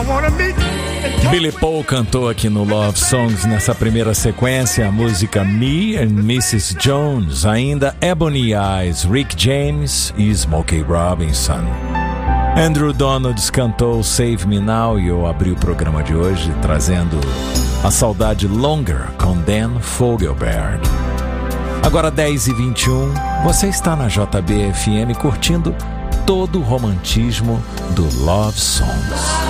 Billy Paul cantou aqui no Love Songs nessa primeira sequência a música Me and Mrs. Jones, ainda Ebony Eyes, Rick James e Smokey Robinson. Andrew Donalds cantou Save Me Now e eu abri o programa de hoje trazendo A Saudade Longer com Dan Fogelberg. Agora 10h21, você está na JB FM curtindo todo o romantismo do Love Songs.